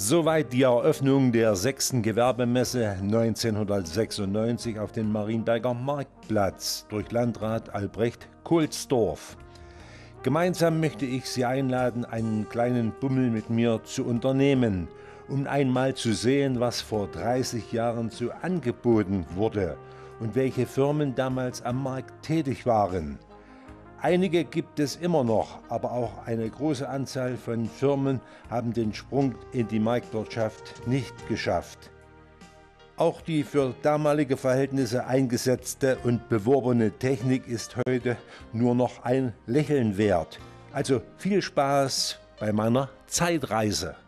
Soweit die Eröffnung der 6. Gewerbemesse 1996 auf dem Marienberger Marktplatz durch Landrat Albrecht Kohlsdorf. Gemeinsam möchte ich Sie einladen, einen kleinen Bummel mit mir zu unternehmen, um einmal zu sehen, was vor 30 Jahren so angeboten wurde und welche Firmen damals am Markt tätig waren. Einige gibt es immer noch, aber auch eine große Anzahl von Firmen haben den Sprung in die Marktwirtschaft nicht geschafft. Auch die für damalige Verhältnisse eingesetzte und beworbene Technik ist heute nur noch ein Lächeln wert. Also viel Spaß bei meiner Zeitreise.